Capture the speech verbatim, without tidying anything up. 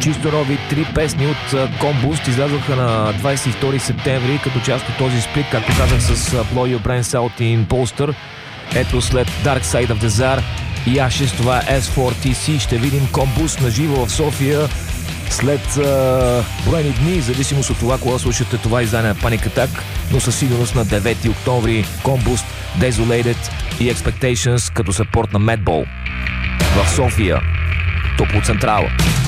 Чисто нови три песни от Combust излязоха на двадесет и втори септември като част от този сплит, както казах, с Blow Your Brains Out in Poster. Ето след Dark Side of the Tsar и Ashes, това е Ес фор Ти Си. Ще видим Combust наживо в София след uh, броени дни, в зависимост от това, кога слушате това издание на Panic Attack, но със сигурност на девети октомври Combust, Desolated и Expectations като съпорт на Madball в София, Топлоцентрала.